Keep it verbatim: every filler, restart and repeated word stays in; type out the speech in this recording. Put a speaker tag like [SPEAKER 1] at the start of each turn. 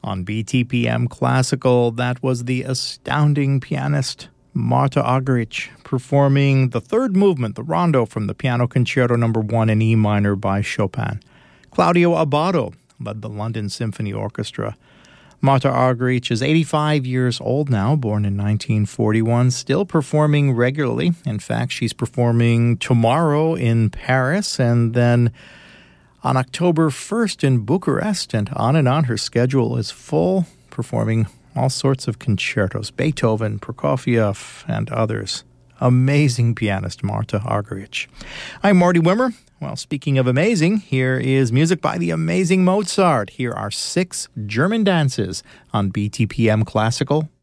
[SPEAKER 1] On B T P M Classical, that was the astounding pianist Marta Argerich performing the third movement, the rondo from the Piano Concerto Number One in E minor by Chopin. Claudio Abbado led the London Symphony Orchestra. Marta Argerich is eighty-five years old now, born in nineteen forty-one, still performing regularly. In fact, she's performing tomorrow in Paris and then on October first in Bucharest, and on and on. Her schedule is full, performing all sorts of concertos, Beethoven, Prokofiev, and others. Amazing pianist, Marta Argerich. I'm Marty Wimmer. Well, speaking of amazing, here is music by the amazing Mozart. Here are six German dances on B T P M Classical.